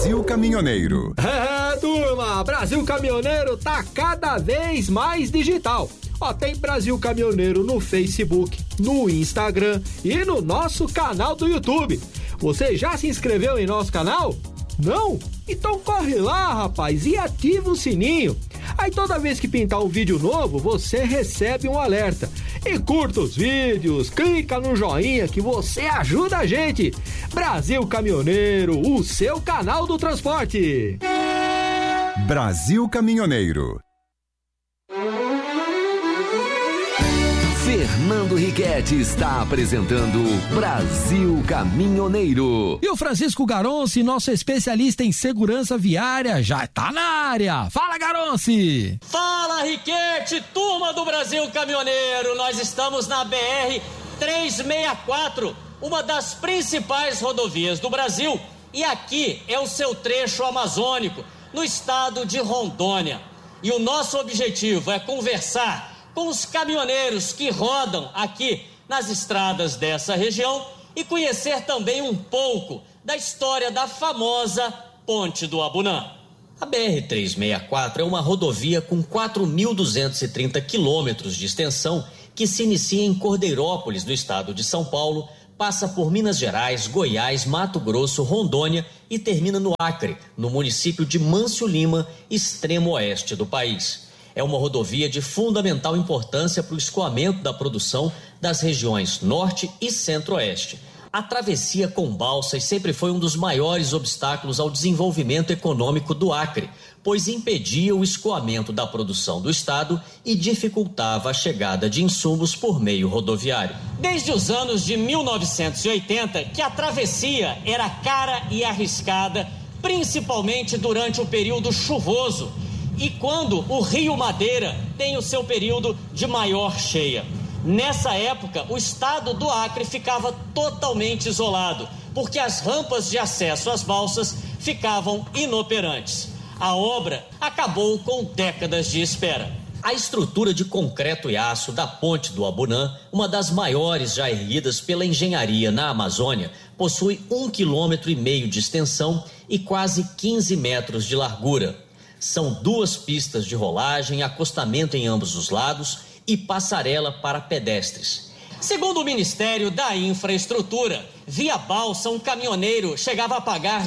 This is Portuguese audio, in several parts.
Brasil Caminhoneiro. Turma, Brasil Caminhoneiro tá cada vez mais digital. Tem Brasil Caminhoneiro no Facebook, no Instagram e no nosso canal do YouTube. Você já se inscreveu em nosso canal? Não? Então corre lá, rapaz, e ativa o sininho. Aí toda vez que pintar um vídeo novo, você recebe um alerta. E curta os vídeos, clica no joinha que você ajuda a gente. Brasil Caminhoneiro, o seu canal do transporte. Brasil Caminhoneiro. Fernando Riquetti está apresentando Brasil Caminhoneiro. E o Francisco Garonci, nosso especialista em segurança viária, já está na área. Fala, Garonci! Fala, Riquetti, turma do Brasil Caminhoneiro. Nós estamos na BR-364, uma das principais rodovias do Brasil. E aqui é o seu trecho amazônico, no estado de Rondônia. E o nosso objetivo é conversar com os caminhoneiros que rodam aqui nas estradas dessa região e conhecer também um pouco da história da famosa Ponte do Abunã. A BR-364 é uma rodovia com 4.230 quilômetros de extensão que se inicia em Cordeirópolis, no estado de São Paulo, passa por Minas Gerais, Goiás, Mato Grosso, Rondônia e termina no Acre, no município de Mâncio Lima, extremo oeste do país. É uma rodovia de fundamental importância para o escoamento da produção das regiões Norte e Centro-Oeste. A travessia com balsas sempre foi um dos maiores obstáculos ao desenvolvimento econômico do Acre, pois impedia o escoamento da produção do estado e dificultava a chegada de insumos por meio rodoviário. Desde os anos de 1980, que a travessia era cara e arriscada, principalmente durante o período chuvoso, e quando o Rio Madeira tem o seu período de maior cheia. Nessa época, o estado do Acre ficava totalmente isolado, porque as rampas de acesso às balsas ficavam inoperantes. A obra acabou com décadas de espera. A estrutura de concreto e aço da Ponte do Abunã, uma das maiores já erguidas pela engenharia na Amazônia, possui 1,5 km de extensão e quase 15 metros de largura. São 2 pistas de rolagem, acostamento em ambos os lados e passarela para pedestres. Segundo o Ministério da Infraestrutura, via balsa um caminhoneiro chegava a pagar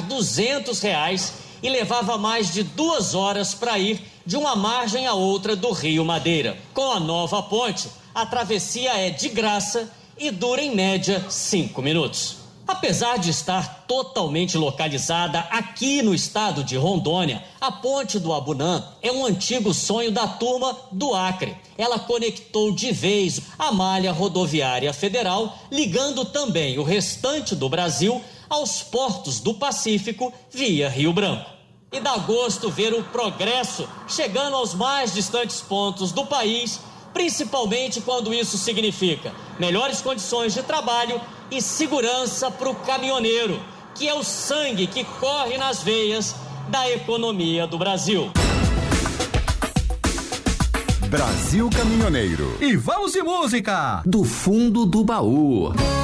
R$200 e levava mais de 2 horas para ir de uma margem a outra do Rio Madeira. Com a nova ponte, a travessia é de graça e dura em média 5 minutos. Apesar de estar totalmente localizada aqui no estado de Rondônia, a Ponte do Abunã é um antigo sonho da turma do Acre. Ela conectou de vez a malha rodoviária federal, ligando também o restante do Brasil aos portos do Pacífico via Rio Branco. E dá gosto ver o progresso chegando aos mais distantes pontos do país, principalmente quando isso significa melhores condições de trabalho e segurança para o caminhoneiro, que é o sangue que corre nas veias da economia do Brasil. Brasil Caminhoneiro. E vamos de música! Do fundo do baú.